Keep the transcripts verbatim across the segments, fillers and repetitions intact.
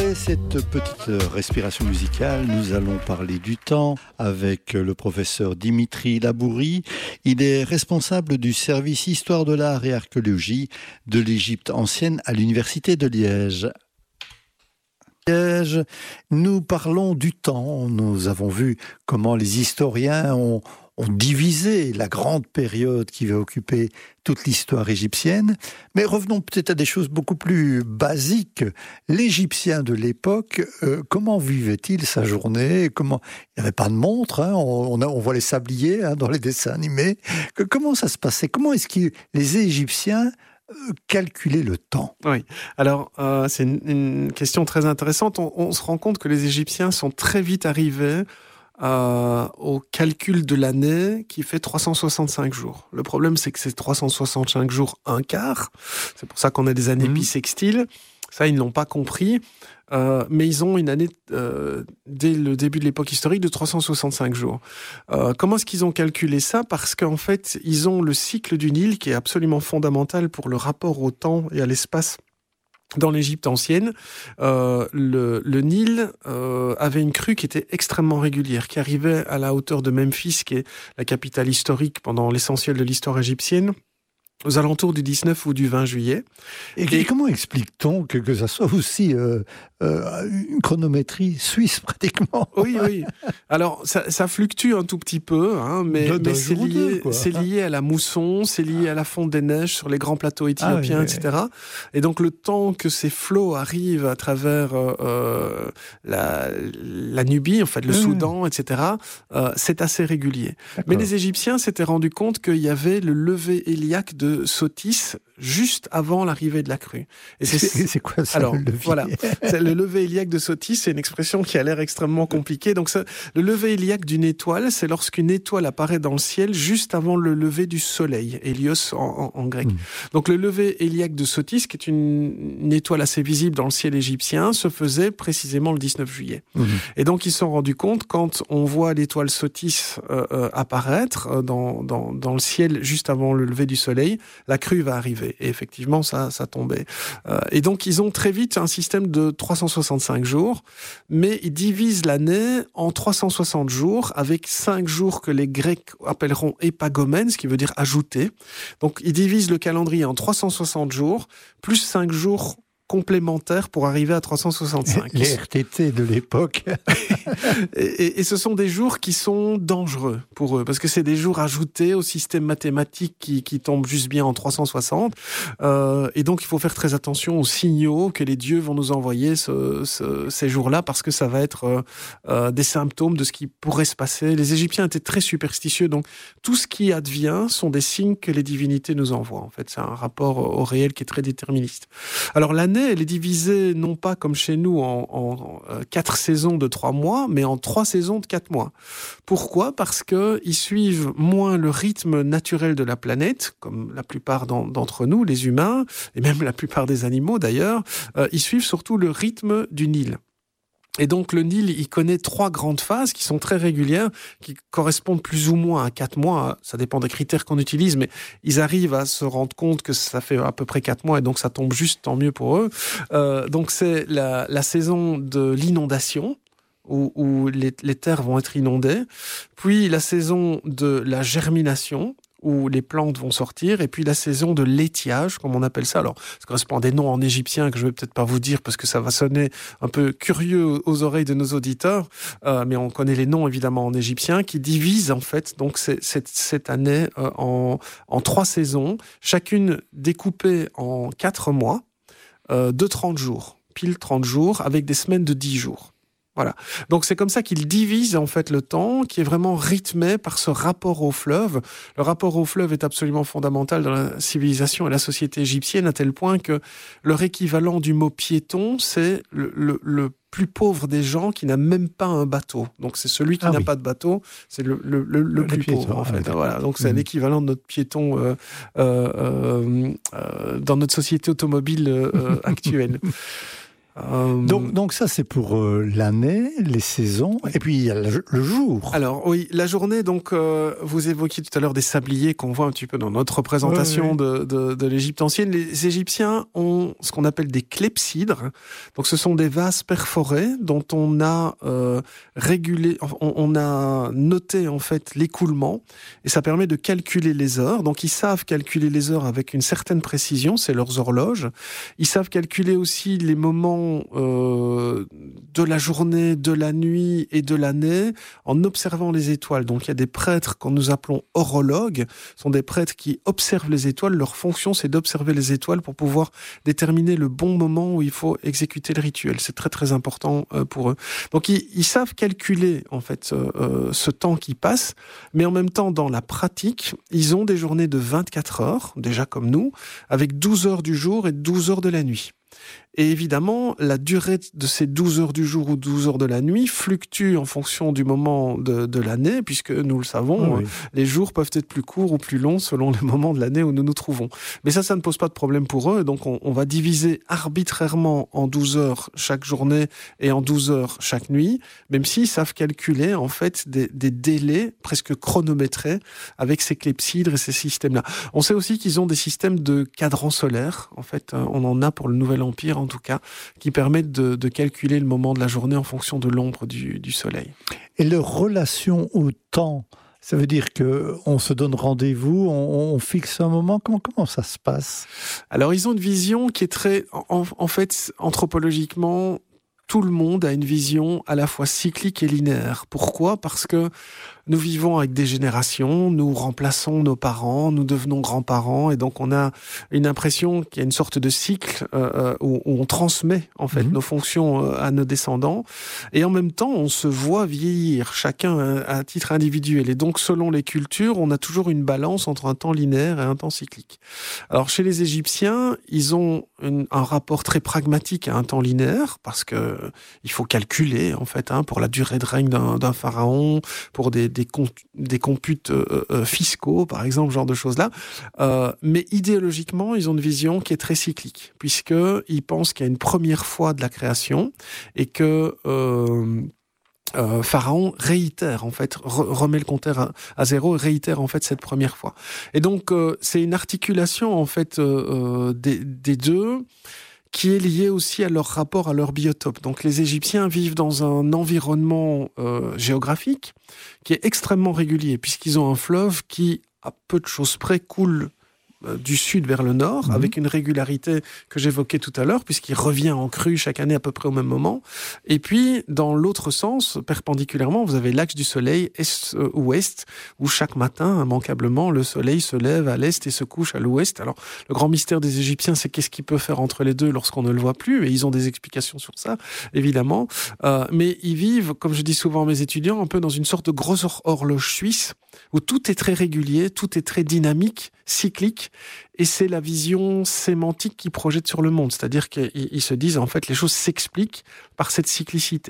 Après cette petite respiration musicale, nous allons parler du temps avec le professeur Dimitri Labourie. Il est responsable du service Histoire de l'art et archéologie de l'Égypte ancienne à l'Université de Liège. Liège, nous parlons du temps. Nous avons vu comment les historiens ont, ont divisé la grande période qui va occuper toute l'histoire égyptienne. Mais revenons peut-être à des choses beaucoup plus basiques. L'Égyptien de l'époque, euh, comment vivait-il sa journée? Comment... Il n'y avait pas de montre, hein, on, on, on voit les sabliers hein, dans les dessins animés. Que, comment ça se passait? Comment est-ce que les Égyptiens calculer le temps? Oui, alors euh, c'est une, une question très intéressante. On, on se rend compte que les Égyptiens sont très vite arrivés euh, au calcul de l'année qui fait trois cent soixante-cinq jours. Le problème, c'est que c'est trois cent soixante-cinq jours, un quart. C'est pour ça qu'on a des années mmh. bissextiles. Ça, ils ne l'ont pas compris. Euh, mais ils ont une année, euh, dès le début de l'époque historique, de trois cent soixante-cinq jours. Euh, comment est-ce qu'ils ont calculé ça? Parce qu'en fait, ils ont le cycle du Nil qui est absolument fondamental pour le rapport au temps et à l'espace dans l'Égypte ancienne. Euh, le, le Nil euh, avait une crue qui était extrêmement régulière, qui arrivait à la hauteur de Memphis, qui est la capitale historique pendant l'essentiel de l'histoire égyptienne, aux alentours du dix-neuf ou du vingt juillet. Et, et comment explique-t-on que, que ça soit aussi euh, euh, une chronométrie suisse, pratiquement? Oui, oui. Alors, ça, ça fluctue un tout petit peu, hein, mais, mais c'est, lié, deux, c'est lié à la mousson, c'est lié à la fonte des neiges sur les grands plateaux éthiopiens, ah, oui, et cetera. Oui. Et donc, le temps que ces flots arrivent à travers euh, la, la Nubie, en fait, le oui, Soudan, oui. et cetera, euh, c'est assez régulier. D'accord. Mais les Égyptiens s'étaient rendus compte qu'il y avait le lever héliaque de de Sotis juste avant l'arrivée de la crue. Et c'est, c'est, c'est quoi ça? Alors, le levier voilà, c'est le lever héliaque de Sotis, c'est une expression qui a l'air extrêmement compliquée. Donc, ça, le lever héliaque d'une étoile, c'est lorsqu'une étoile apparaît dans le ciel juste avant le lever du soleil, hélios en, en, en grec. Mmh. Donc, le lever héliaque de Sotis, qui est une, une étoile assez visible dans le ciel égyptien, se faisait précisément le dix-neuf juillet. Mmh. Et donc, ils se sont rendus compte, quand on voit l'étoile Sotis euh, euh, apparaître euh, dans, dans, dans le ciel juste avant le lever du soleil, la crue va arriver. Et effectivement, ça, ça tombait. Euh, et donc, ils ont très vite un système de trois cent soixante-cinq jours, mais ils divisent l'année en trois cent soixante jours, avec cinq jours que les Grecs appelleront épagomènes, ce qui veut dire ajouter. Donc, ils divisent le calendrier en trois cent soixante jours, plus cinq jours complémentaires pour arriver à trois cent soixante-cinq. Les R T T de l'époque. et, et, et ce sont des jours qui sont dangereux pour eux, parce que c'est des jours ajoutés au système mathématique qui, qui tombe juste bien en trois cent soixante. Euh, et donc, il faut faire très attention aux signaux que les dieux vont nous envoyer ce, ce, ces jours-là, parce que ça va être euh, euh, des symptômes de ce qui pourrait se passer. Les Égyptiens étaient très superstitieux, donc tout ce qui advient sont des signes que les divinités nous envoient. En fait, c'est un rapport au réel qui est très déterministe. Alors, l'année, elle est divisée non pas comme chez nous en, en, en quatre saisons de trois mois, mais en trois saisons de quatre mois. Pourquoi? Parce qu'ils suivent moins le rythme naturel de la planète, comme la plupart d'entre nous, les humains, et même la plupart des animaux d'ailleurs, euh, ils suivent surtout le rythme du Nil. Et donc, le Nil, il connaît trois grandes phases qui sont très régulières, qui correspondent plus ou moins à quatre mois. Ça dépend des critères qu'on utilise, mais ils arrivent à se rendre compte que ça fait à peu près quatre mois, et donc ça tombe juste, tant mieux pour eux. Euh, donc, c'est la, la saison de l'inondation, où, où les, les terres vont être inondées. Puis, la saison de la germination, où les plantes vont sortir, et puis la saison de l'étiage, comme on appelle ça. Alors, ça correspond à des noms en égyptien que je ne vais peut-être pas vous dire parce que ça va sonner un peu curieux aux oreilles de nos auditeurs, euh, mais on connaît les noms évidemment en égyptien, qui divisent en fait donc c'est, cette, cette année euh, en, en trois saisons, chacune découpée en quatre mois, euh, de trente jours, pile trente jours, avec des semaines de dix jours. Voilà. Donc c'est comme ça qu'ils divisent en fait le temps, qui est vraiment rythmé par ce rapport au fleuve. Le rapport au fleuve est absolument fondamental dans la civilisation et la société égyptienne, à tel point que leur équivalent du mot piéton, c'est le, le, le plus pauvre des gens qui n'a même pas un bateau. Donc c'est celui qui ah n'a oui. pas de bateau, c'est le, le, le, le plus piéton, pauvre en fait. Ah, voilà. Donc c'est mmh. l'équivalent de notre piéton euh, euh, euh, euh, dans notre société automobile euh, actuelle. Euh... Donc, donc ça, c'est pour euh, l'année, les saisons, et puis il y a le, le jour. Alors oui, la journée, donc euh, vous évoquiez tout à l'heure des sabliers qu'on voit un petit peu dans notre représentation oui, oui. de, de, de l'Égypte ancienne. Les Égyptiens ont ce qu'on appelle des clepsydres. Donc ce sont des vases perforés dont on a euh, régulé, on, on a noté en fait l'écoulement, et ça permet de calculer les heures. Donc ils savent calculer les heures avec une certaine précision, c'est leurs horloges. Ils savent calculer aussi les moments Euh, de la journée, de la nuit et de l'année en observant les étoiles. Donc il y a des prêtres que nous appelons horologues, ce sont des prêtres qui observent les étoiles. Leur fonction, c'est d'observer les étoiles pour pouvoir déterminer le bon moment où il faut exécuter le rituel. C'est très très important euh, pour eux. Donc ils, ils savent calculer en fait euh, ce temps qui passe, mais en même temps dans la pratique, ils ont des journées de vingt-quatre heures, déjà comme nous, avec douze heures du jour et douze heures de la nuit. Et évidemment, la durée de ces douze heures du jour ou douze heures de la nuit fluctue en fonction du moment de, de l'année, puisque nous le savons, Oui. les jours peuvent être plus courts ou plus longs selon les moments de l'année où nous nous trouvons. Mais ça, ça ne pose pas de problème pour eux. Donc, on, on va diviser arbitrairement en douze heures chaque journée et en douze heures chaque nuit, même s'ils savent calculer, en fait, des, des délais presque chronométrés avec ces clepsydres et ces systèmes-là. On sait aussi qu'ils ont des systèmes de cadrans solaires. En fait, on en a pour le Nouvel Empire, en tout cas, qui permettent de, de calculer le moment de la journée en fonction de l'ombre du, du soleil. Et leur relation au temps, ça veut dire qu'on se donne rendez-vous, on, on fixe un moment, comment, comment ça se passe? Alors, ils ont une vision qui est très... En, en fait, anthropologiquement, tout le monde a une vision à la fois cyclique et linéaire. Pourquoi ? Parce que nous vivons avec des générations, nous remplaçons nos parents, nous devenons grands-parents, et donc on a une impression qu'il y a une sorte de cycle euh, où, où on transmet en fait mmh. nos fonctions euh, à nos descendants, et en même temps on se voit vieillir, chacun à, à titre individuel. Et donc selon les cultures, on a toujours une balance entre un temps linéaire et un temps cyclique. Alors chez les Égyptiens, ils ont une, un rapport très pragmatique à un temps linéaire, parce que il faut calculer en fait hein, pour la durée de règne d'un, d'un pharaon, pour des Des, comp- des computes euh, euh, fiscaux, par exemple, ce genre de choses-là. Euh, mais idéologiquement, ils ont une vision qui est très cyclique, puisqu'ils pensent qu'il y a une première fois de la création et que euh, euh, Pharaon réitère, en fait, re- remet le compteur à, à zéro et réitère, en fait, cette première fois. Et donc, euh, c'est une articulation, en fait, euh, des, des deux, qui est lié aussi à leur rapport à leur biotope. Donc les Égyptiens vivent dans un environnement euh, géographique qui est extrêmement régulier, puisqu'ils ont un fleuve qui, à peu de choses près, coule du sud vers le nord, mmh. avec une régularité que j'évoquais tout à l'heure, puisqu'il revient en crue chaque année à peu près au même moment. Et puis, dans l'autre sens, perpendiculairement, vous avez l'axe du soleil est-ouest, où chaque matin, immanquablement, le soleil se lève à l'est et se couche à l'ouest. Alors, le grand mystère des Égyptiens, c'est qu'est-ce qu'il peut faire entre les deux lorsqu'on ne le voit plus, et ils ont des explications sur ça, évidemment. Euh, mais ils vivent, comme je dis souvent à mes étudiants, un peu dans une sorte de grosse horloge suisse, où tout est très régulier, tout est très dynamique, cyclique, et c'est la vision sémantique qu'ils projettent sur le monde. C'est-à-dire qu'ils se disent, en fait, les choses s'expliquent par cette cyclicité.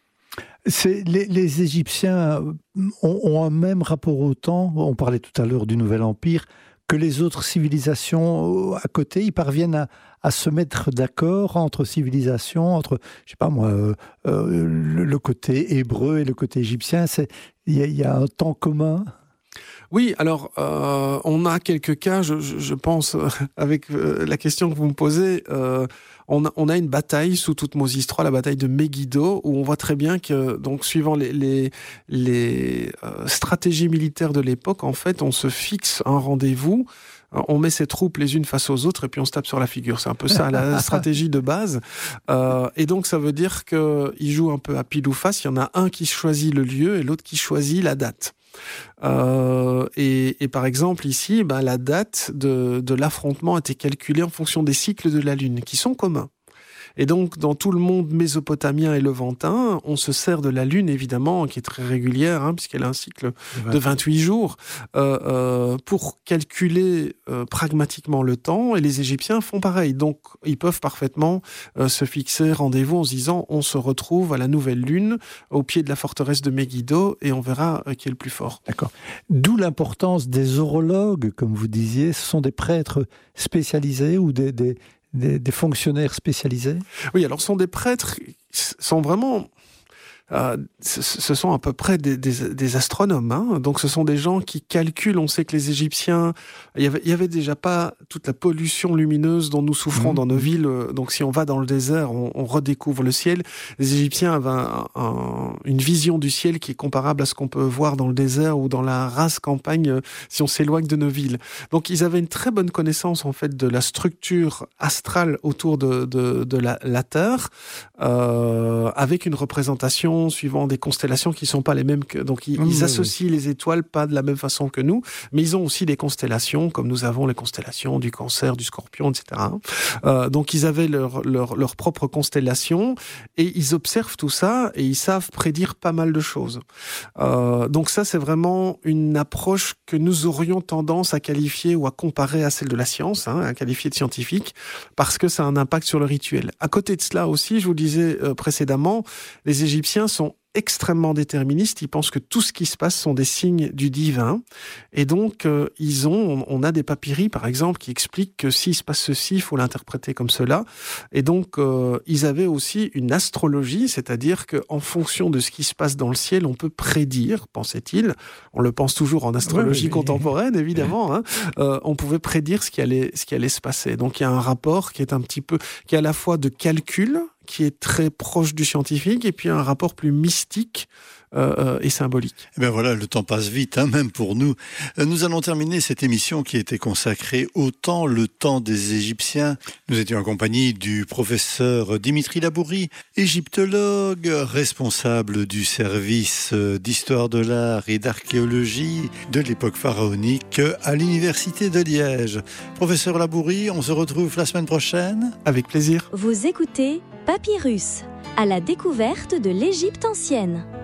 C'est, les, les Égyptiens ont, ont un même rapport au temps, on parlait tout à l'heure du Nouvel Empire, que les autres civilisations à côté. Ils parviennent à, à se mettre d'accord entre civilisations, entre, je sais pas moi, euh, euh, le, le côté hébreu et le côté égyptien. Il y, y a un temps commun. Oui, alors euh, on a quelques cas, je, je, je pense, euh, avec euh, la question que vous me posez, euh, on, a, on a une bataille sous Toutmose trois, la bataille de Megiddo, où on voit très bien que, donc, suivant les, les, les euh, stratégies militaires de l'époque, en fait, on se fixe un rendez-vous, on met ses troupes les unes face aux autres et puis on se tape sur la figure. C'est un peu ça la stratégie de base. Euh, et donc ça veut dire qu'ils jouent un peu à pile ou face. Il y en a un qui choisit le lieu et l'autre qui choisit la date. Euh, et, et par exemple ici, ben, la date de, de l'affrontement a été calculée en fonction des cycles de la Lune, qui sont communs. Et donc, dans tout le monde mésopotamien et levantin, on se sert de la Lune, évidemment, qui est très régulière, hein, puisqu'elle a un cycle de vingt-huit jours, euh, euh, pour calculer euh, pragmatiquement le temps, et les Égyptiens font pareil. Donc, ils peuvent parfaitement euh, se fixer rendez-vous en se disant, on se retrouve à la nouvelle Lune, au pied de la forteresse de Megiddo, et on verra euh, qui est le plus fort. D'accord. D'où l'importance des horologues, comme vous disiez. Ce sont des prêtres spécialisés ou des... des... des, des fonctionnaires spécialisés? Oui, alors ce sont des prêtres, sont vraiment... Euh, ce, ce sont à peu près des, des, des astronomes, hein. Donc ce sont des gens qui calculent. On sait que les Égyptiens, il y avait, il y avait déjà pas toute la pollution lumineuse dont nous souffrons mmh. dans nos villes. Donc si on va dans le désert, on, on redécouvre le ciel. Les Égyptiens avaient un, un, une vision du ciel qui est comparable à ce qu'on peut voir dans le désert ou dans la rase campagne si on s'éloigne de nos villes. Donc ils avaient une très bonne connaissance en fait de la structure astrale autour de, de, de la, la Terre, euh, avec une représentation suivant des constellations qui ne sont pas les mêmes que... Donc, ils, mmh, ils associent oui. les étoiles pas de la même façon que nous, mais ils ont aussi des constellations, comme nous avons les constellations du Cancer, du Scorpion, et cetera. Euh, donc, ils avaient leur, leur, leur propre constellation et ils observent tout ça et ils savent prédire pas mal de choses. Euh, donc, ça, c'est vraiment une approche que nous aurions tendance à qualifier ou à comparer à celle de la science, hein, à qualifier de scientifique, parce que ça a un impact sur le rituel. À côté de cela aussi, je vous disais euh, précédemment, les Égyptiens sont extrêmement déterministes. Ils pensent que tout ce qui se passe sont des signes du divin. Et donc, euh, ils ont, on a des papyri, par exemple, qui expliquent que s'il se passe ceci, il faut l'interpréter comme cela. Et donc, euh, ils avaient aussi une astrologie, c'est-à-dire qu'en fonction de ce qui se passe dans le ciel, on peut prédire, pensait-il. On le pense toujours en astrologie oui, oui, contemporaine, évidemment. Hein, euh, on pouvait prédire ce qui allait, ce qui allait se passer. Donc, il y a un rapport qui est un petit peu, qui est à la fois de calcul, qui est très proche du scientifique, et puis un rapport plus mystique euh, et symbolique. Et ben voilà, le temps passe vite, hein, même pour nous. Nous allons terminer cette émission qui était consacrée au temps, le temps des Égyptiens. Nous étions en compagnie du professeur Dimitri Labourie, égyptologue, responsable du service d'histoire de l'art et d'archéologie de l'époque pharaonique à l'université de Liège. Professeur Labourie, on se retrouve la semaine prochaine. Avec plaisir. Vous écoutez Papyrus, à la découverte de l'Égypte ancienne.